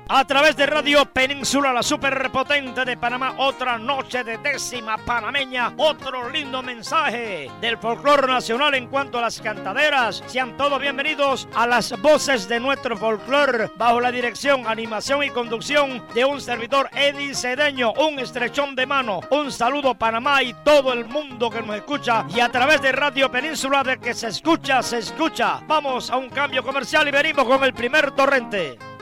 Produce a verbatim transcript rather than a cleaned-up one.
A través de Radio Península, la superpotente de Panamá, otra noche de décima panameña, otro lindo mensaje del folclore nacional en cuanto a las cantaderas. Sean todos bienvenidos a las voces de nuestro folclore, bajo la dirección, animación y conducción de un servidor Eddie Cedeño. Un estrechón de mano, un saludo Panamá y todo el mundo que nos escucha, y a través de Radio Península, de que se escucha, se escucha. Vamos a un cambio comercial y venimos con el primer torrente.